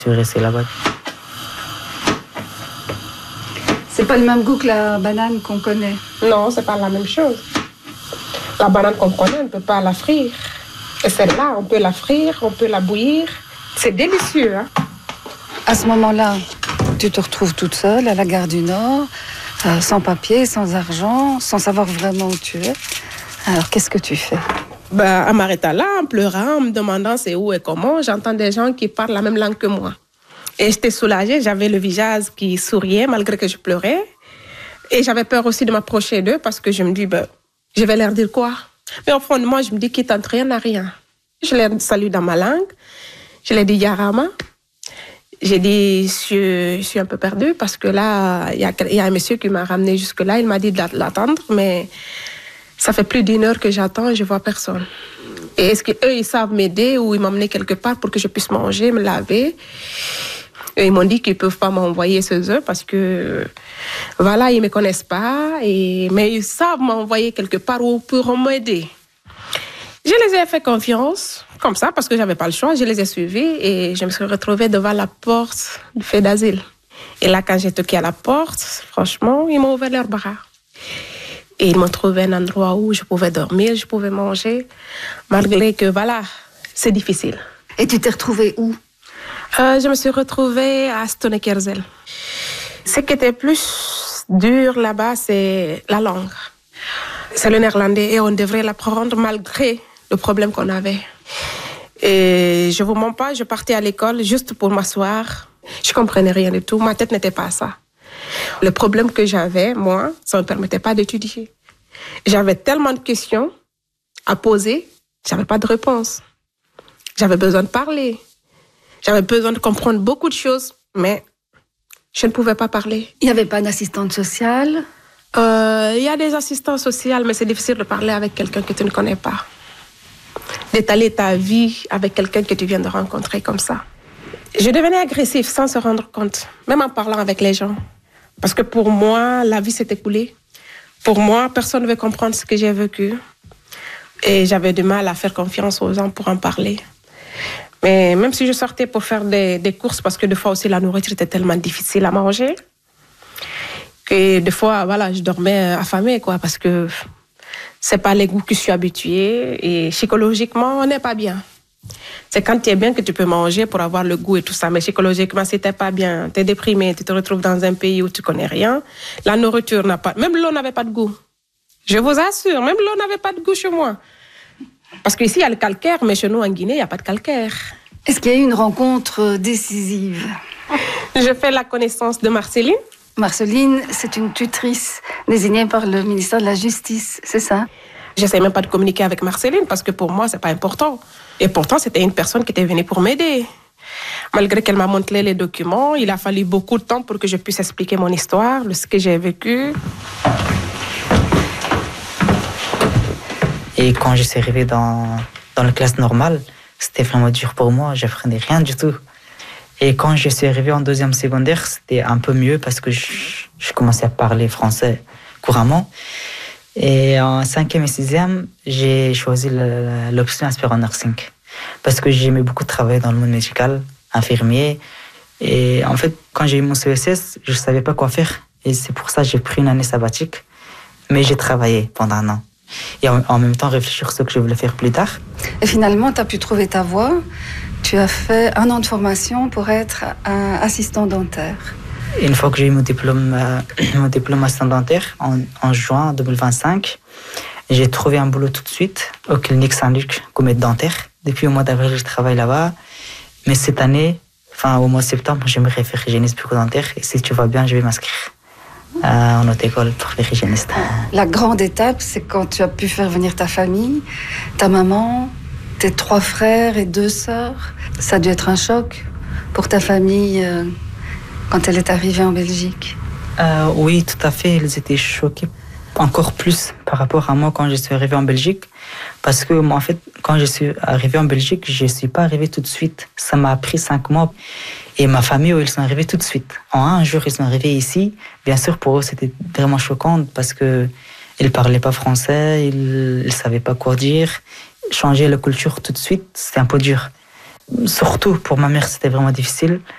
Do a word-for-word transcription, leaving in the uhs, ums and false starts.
Je suis resté là-bas. C'est pas le même goût que la banane qu'on connaît. Non, c'est pas la même chose. La banane qu'on connaît, on ne peut pas la frire. Et celle-là, on peut la frire, on peut la bouillir. C'est délicieux. Hein? À ce moment-là, tu te retrouves toute seule à la gare du Nord, euh, sans papier, sans argent, sans savoir vraiment où tu es. Alors, qu'est-ce que tu fais? Ben, en m'arrêtant là, en pleurant, en me demandant c'est où et comment, j'entends des gens qui parlent la même langue que moi. Et j'étais soulagée, j'avais le visage qui souriait malgré que je pleurais. Et j'avais peur aussi de m'approcher d'eux parce que je me dis, ben, je vais leur dire quoi? Mais au fond de moi, je me dis qu'ils tentent rien à rien. Je les salue dans ma langue. Je leur dis Yarama. J'ai dit, je, je suis un peu perdue parce que là, il y a, y a un monsieur qui m'a ramené jusque-là. Il m'a dit de l'attendre, mais ça fait plus d'une heure que j'attends et je vois personne. Et est-ce qu'eux, ils savent m'aider ou ils m'emmener quelque part pour que je puisse manger, me laver? Et ils m'ont dit qu'ils ne peuvent pas m'envoyer ces œufs parce que, voilà, ils ne me connaissent pas, et, mais ils savent m'envoyer quelque part où ils pourront m'aider. Je les ai fait confiance, comme ça, parce que je n'avais pas le choix. Je les ai suivis et je me suis retrouvée devant la porte du fait d'asile. Et là, quand j'ai toqué à la porte, franchement, ils m'ont ouvert leurs bras. Et ils m'ont trouvé un endroit où je pouvais dormir, je pouvais manger, malgré que, voilà, c'est difficile. Et tu t'es retrouvée où? Euh, je me suis retrouvée à Stonekerzel. Ce qui était plus dur là-bas, c'est la langue. C'est le néerlandais et on devrait l'apprendre malgré le problème qu'on avait. Et je ne vous mens pas, je partais à l'école juste pour m'asseoir. Je ne comprenais rien du tout, ma tête n'était pas à ça. Le problème que j'avais, moi, ça ne me permettait pas d'étudier. J'avais tellement de questions à poser, je n'avais pas de réponse. J'avais besoin de parler. J'avais besoin de comprendre beaucoup de choses, mais je ne pouvais pas parler. Il n'y avait pas d'assistante sociale? Euh, il y a des assistants sociaux, mais c'est difficile de parler avec quelqu'un que tu ne connais pas. D'étaler ta vie avec quelqu'un que tu viens de rencontrer comme ça. Je devenais agressive sans se rendre compte, même en parlant avec les gens. Parce que pour moi, la vie s'est écoulée. Pour moi, personne ne veut comprendre ce que j'ai vécu. Et j'avais du mal à faire confiance aux gens pour en parler. Mais même si je sortais pour faire des, des courses, parce que des fois aussi la nourriture était tellement difficile à manger, que des fois, voilà, je dormais affamée, quoi, parce que c'est pas les goûts que je suis habituée et psychologiquement, on n'est pas bien. C'est quand tu es bien que tu peux manger pour avoir le goût et tout ça, mais psychologiquement, si t'es pas bien, tu es déprimé, tu te retrouves dans un pays où tu connais rien, la nourriture n'a pas, même l'eau n'avait pas de goût. Je vous assure, même l'eau n'avait pas de goût chez moi. Parce qu'ici, il y a le calcaire, mais chez nous, en Guinée, il n'y a pas de calcaire. Est-ce qu'il y a eu une rencontre décisive? Je fais la connaissance de Marceline. Marceline, c'est une tutrice désignée par le ministère de la Justice, c'est ça? Je n'essaie même pas de communiquer avec Marceline parce que pour moi, ce n'est pas important. Et pourtant, c'était une personne qui était venue pour m'aider. Malgré qu'elle m'a montré les documents, il a fallu beaucoup de temps pour que je puisse expliquer mon histoire, ce que j'ai vécu. Et quand je suis arrivée dans, dans la classe normale, c'était vraiment dur pour moi, je n'apprenais rien du tout. Et quand je suis arrivée en deuxième secondaire, c'était un peu mieux parce que je, je commençais à parler français couramment. Et en cinquième et sixième, j'ai choisi le, l'option Aspirant Nursing parce que j'aimais beaucoup travailler dans le monde médical, infirmier. Et en fait, quand j'ai eu mon C E S S, je ne savais pas quoi faire. Et c'est pour ça que j'ai pris une année sabbatique. Mais j'ai travaillé pendant un an. Et en, en même temps, réfléchir sur ce que je voulais faire plus tard. Et finalement, tu as pu trouver ta voie. Tu as fait un an de formation pour être un assistant dentaire. Une fois que j'ai eu mon diplôme, euh, mon diplôme assistant dentaire en, en juin deux mille vingt-cinq, j'ai trouvé un boulot tout de suite au clinique Saint-Luc comme aide dentaire. Depuis au mois d'avril, je travaille là-bas. Mais cette année, enfin au mois de septembre, j'aimerais faire hygiéniste bucco-dentaire. Et si tu vas bien, je vais m'inscrire euh, en autre école pour faire hygiéniste. La grande étape, c'est quand tu as pu faire venir ta famille, ta maman, tes trois frères et deux sœurs. Ça a dû être un choc pour ta famille euh, quand elle est arrivée en Belgique. Euh, oui, tout à fait. Ils étaient choqués. Encore plus par rapport à moi quand je suis arrivée en Belgique. Parce que moi, en fait, quand je suis arrivée en Belgique, je ne suis pas arrivée tout de suite. Ça m'a pris cinq mois. Et ma famille, ils sont arrivés tout de suite. En un jour, ils sont arrivés ici. Bien sûr, pour eux, c'était vraiment choquant parce qu'ils ne parlaient pas français, ils ne savaient pas quoi dire. Changer la culture tout de suite, c'était un peu dur. Surtout pour ma mère, c'était vraiment difficile.